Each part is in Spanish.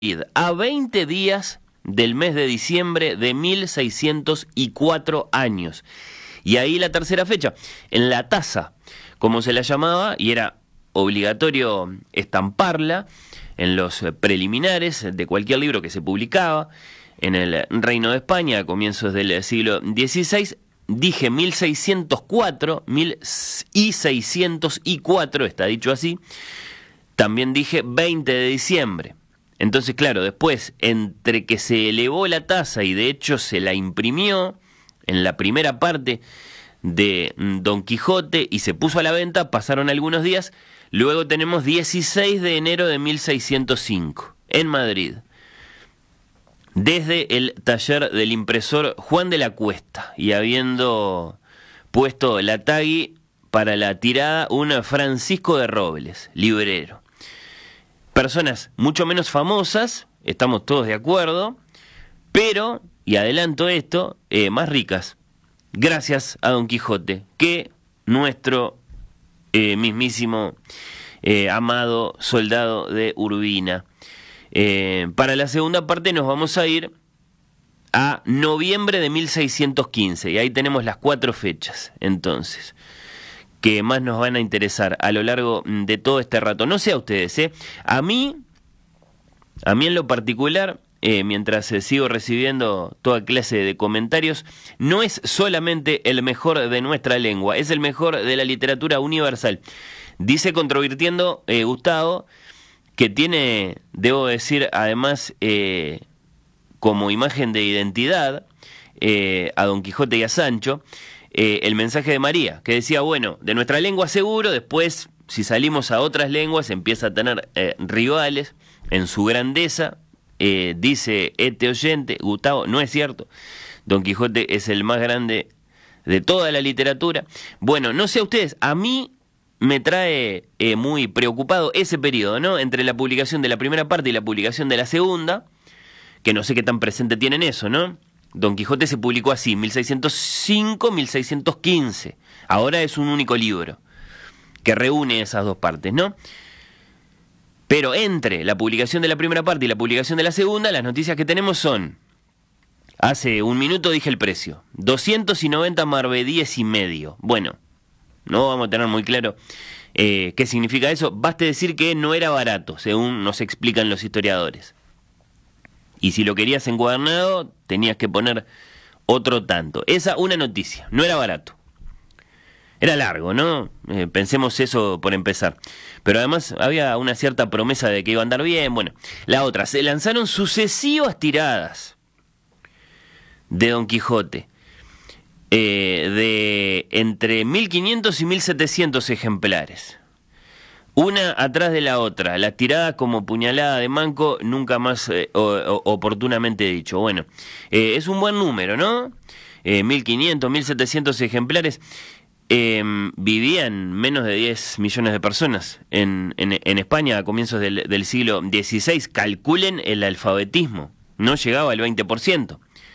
a 20 días del mes de diciembre de 1604 años. Y ahí la tercera fecha, en la taza, como se la llamaba, y era obligatorio estamparla en los preliminares de cualquier libro que se publicaba en el Reino de España a comienzos del siglo XVI. Dije 1604, 1604, está dicho así. También dije 20 de diciembre. Entonces, claro, después, entre que se elevó la tasa y de hecho se la imprimió en la primera parte de Don Quijote y se puso a la venta, pasaron algunos días. Luego tenemos 16 de enero de 1605, en Madrid, desde el taller del impresor Juan de la Cuesta, y habiendo puesto la tagui para la tirada un Francisco de Robles, librero. Personas mucho menos famosas, estamos todos de acuerdo, pero, y adelanto esto, más ricas, gracias a Don Quijote, que nuestro mismísimo amado soldado de Urbina. Para la segunda parte nos vamos a ir a noviembre de 1615, y ahí tenemos las 4 fechas, entonces, que más nos van a interesar a lo largo de todo este rato. No sé a ustedes, a mí en lo particular, mientras sigo recibiendo toda clase de comentarios, no es solamente el mejor de nuestra lengua, es el mejor de la literatura universal. Dice Controvirtiendo Gustavo, que tiene, debo decir, además, como imagen de identidad a Don Quijote y a Sancho, el mensaje de María, que decía, bueno, de nuestra lengua seguro, después, si salimos a otras lenguas, empieza a tener rivales en su grandeza. Dice este oyente, Gustavo, no es cierto, Don Quijote es el más grande de toda la literatura. Bueno, no sé a ustedes, a mí me trae muy preocupado ese periodo, ¿no? Entre la publicación de la primera parte y la publicación de la segunda, que no sé qué tan presente tienen eso, ¿no? Don Quijote se publicó así, 1605-1615. Ahora es un único libro que reúne esas dos partes, ¿no? Pero entre la publicación de la primera parte y la publicación de la segunda, las noticias que tenemos son, hace un minuto dije el precio, 290 maravedíes y medio. Bueno, no vamos a tener muy claro qué significa eso. Baste decir que no era barato, según nos explican los historiadores. Y si lo querías encuadernado, tenías que poner otro tanto. Esa, una noticia, no era barato. Era largo, ¿no? Pensemos eso por empezar. Pero además había una cierta promesa de que iba a andar bien. Bueno, la otra, se lanzaron sucesivas tiradas de Don Quijote, de entre 1500 y 1700 ejemplares. Una atrás de la otra, la tirada como puñalada de manco, nunca más oportunamente dicho. Bueno, es un buen número, ¿no? 1500, 1700 ejemplares. Vivían menos de 10 millones de personas en España a comienzos del siglo XVI. Calculen el alfabetismo, no llegaba al 20%.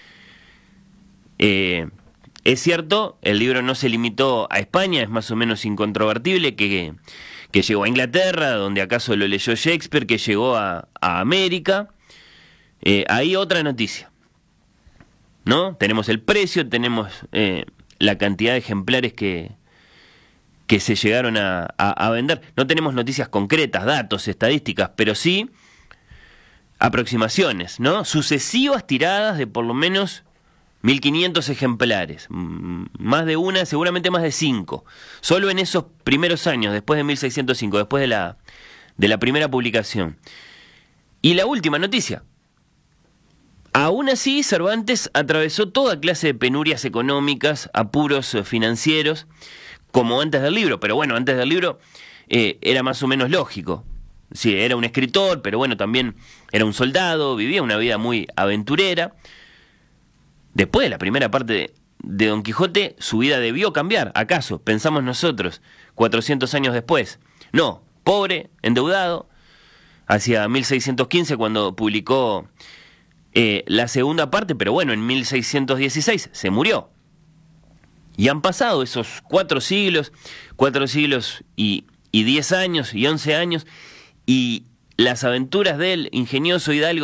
Es cierto, el libro no se limitó a España, es más o menos incontrovertible que llegó a Inglaterra, donde acaso lo leyó Shakespeare, que llegó a América. Ahí otra noticia, ¿no? Tenemos el precio, tenemos la cantidad de ejemplares que se llegaron a vender. No tenemos noticias concretas, datos, estadísticas, pero sí aproximaciones, ¿no? Sucesivas tiradas de por lo menos 1500 ejemplares, más de una, seguramente más de 5, solo en esos primeros años, después de 1605, después de la primera publicación. Y la última noticia, aún así Cervantes atravesó toda clase de penurias económicas, apuros financieros, como antes del libro, pero bueno, antes del libro era más o menos lógico. Sí, era un escritor, pero bueno, también era un soldado, vivía una vida muy aventurera. Después de la primera parte de Don Quijote, su vida debió cambiar. ¿Acaso? Pensamos nosotros, 400 años después. No, pobre, endeudado, hacia 1615 cuando publicó la segunda parte, pero bueno, en 1616 se murió. Y han pasado esos 4 siglos y 10 años y 11 años, y las aventuras del ingenioso hidalgo